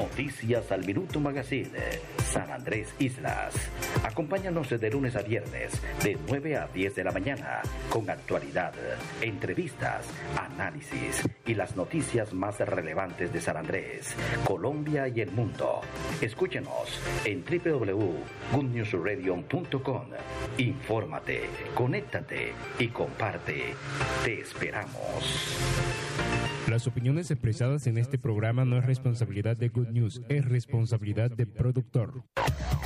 Noticias al Minuto Magazine, San Andrés Islas. Acompáñanos de lunes a viernes, de 9 a 10 de la mañana, con actualidad, entrevistas, análisis y las noticias más relevantes de San Andrés, Colombia y el mundo. Escúchenos en www.goodnewsradio.com. Infórmate, conéctate y comparte. Te esperamos. Las opiniones expresadas en este programa no es responsabilidad de Good News, es responsabilidad del productor.